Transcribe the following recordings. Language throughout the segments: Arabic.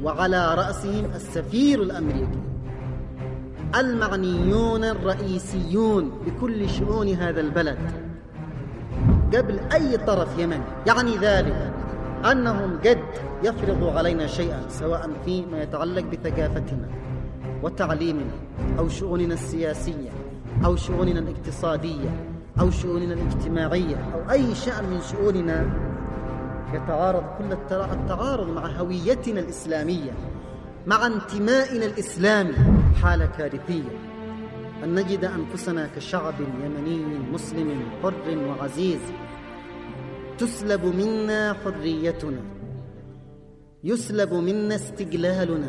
وعلى رأسهم السفير الأمريكي، المعنيون الرئيسيون بكل شؤون هذا البلد قبل أي طرف يمني، يعني ذلك أنهم قد يفرضوا علينا شيئا، سواء فيما يتعلق بثقافتنا وتعليمنا أو شؤوننا السياسية أو شؤوننا الاقتصادية أو شؤوننا الاجتماعية أو أي شأن من شؤوننا يتعارض كل التعارض مع هويتنا الإسلامية، مع انتمائنا الإسلامي. حالة كارثية أن نجد أنفسنا كشعب يمني مسلم حر وعزيز تسلب منا حريتنا، يسلب منا استقلالنا،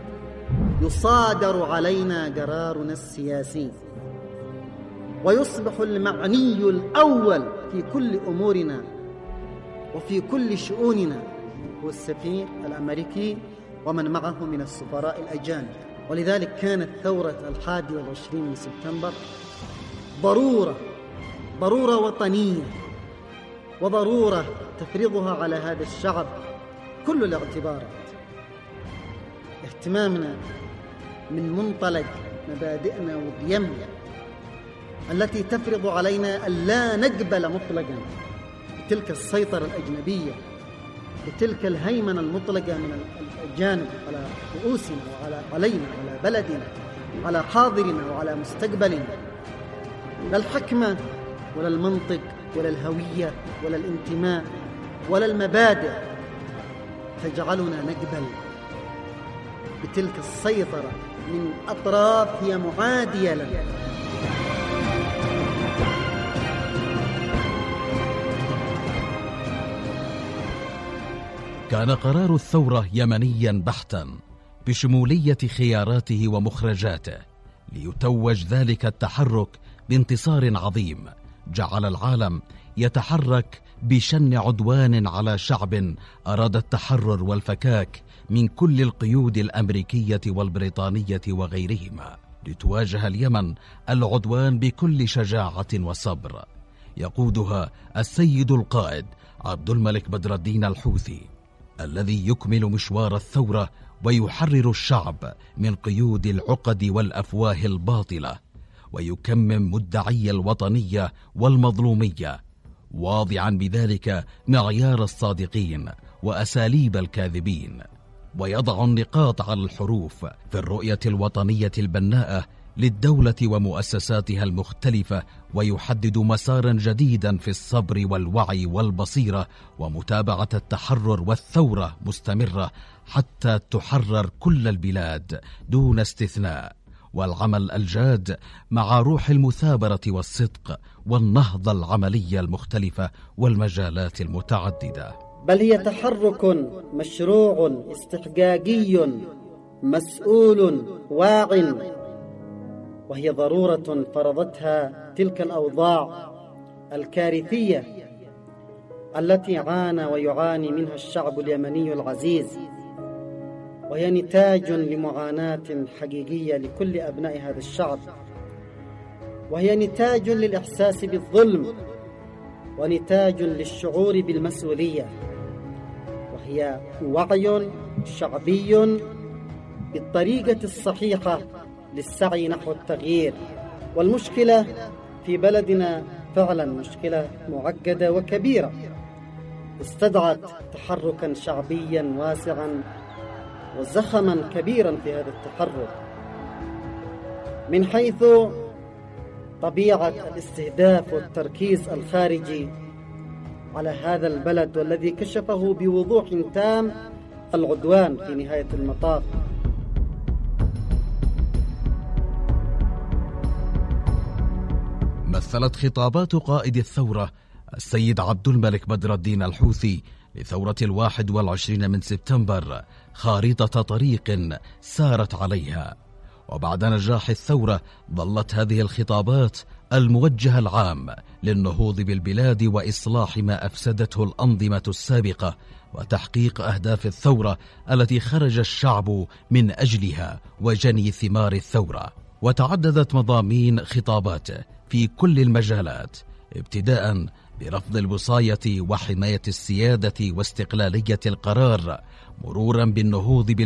يصادر علينا قرارنا السياسي، ويصبح المعني الأول في كل أمورنا وفي كل شؤوننا هو السفير الأمريكي ومن معه من السفراء الأجانب. ولذلك كانت ثورة 21 سبتمبر ضرورة وطنية، وضرورة تفرضها على هذا الشعب كل الاعتبارات. اهتمامنا من منطلق مبادئنا وقيمنا التي تفرض علينا ألا نقبل مطلقا بتلك السيطرة الأجنبية، بتلك الهيمنة المطلقة من الأجانب على رؤوسنا وعلى علينا وعلى بلدنا، على حاضرنا وعلى مستقبلنا. لا الحكمة ولا المنطق ولا الهوية ولا الانتماء ولا المبادئ تجعلنا نقبل بتلك السيطرة من أطراف هي معادية لنا. كان قرار الثورة يمنيا بحتا بشمولية خياراته ومخرجاته، ليتوج ذلك التحرك بانتصار عظيم جعل العالم يتحرك بشن عدوان على شعب أراد التحرر والفكاك من كل القيود الأمريكية والبريطانية وغيرهما، لتواجه اليمن العدوان بكل شجاعة وصبر يقودها السيد القائد عبد الملك بدر الدين الحوثي، الذي يكمل مشوار الثورة ويحرر الشعب من قيود العقد والأفواه الباطلة، ويكمم مدعي الوطنية والمظلومية، واضعا بذلك معيار الصادقين وأساليب الكاذبين، ويضع النقاط على الحروف في الرؤية الوطنية البناءة للدولة ومؤسساتها المختلفة، ويحدد مسارا جديدا في الصبر والوعي والبصيرة ومتابعة التحرر والثورة مستمرة حتى تحرر كل البلاد دون استثناء، والعمل الجاد مع روح المثابرة والصدق والنهضة العملية المختلفة والمجالات المتعددة. بل هي تحرك مشروع استحقاقي مسؤول واع، وهي ضرورة فرضتها تلك الأوضاع الكارثية التي عانى ويعاني منها الشعب اليمني العزيز، وهي نتاج لمعاناة حقيقية لكل أبناء هذا الشعب، وهي نتاج للإحساس بالظلم، ونتاج للشعور بالمسؤولية، وهي وعي شعبي بالطريقة الصحيحة للسعي نحو التغيير. والمشكلة في بلدنا فعلا مشكلة معقدة وكبيرة، استدعت تحركا شعبيا واسعا وزخما كبيرا في هذا التحرك، من حيث طبيعة الاستهداف والتركيز الخارجي على هذا البلد، والذي كشفه بوضوح تام العدوان في نهاية المطاف. مثلت خطابات قائد الثورة السيد عبد الملك بدر الدين الحوثي لثورة 21 من سبتمبر خارطة طريق سارت عليها، وبعد نجاح الثورة ظلت هذه الخطابات الموجهة العام للنهوض بالبلاد وإصلاح ما أفسدته الأنظمة السابقة وتحقيق أهداف الثورة التي خرج الشعب من أجلها وجني ثمار الثورة. وتعددت مضامين خطاباته في كل المجالات، ابتداء برفض الوصاية وحماية السيادة واستقلالية القرار، مرورا بالنهوض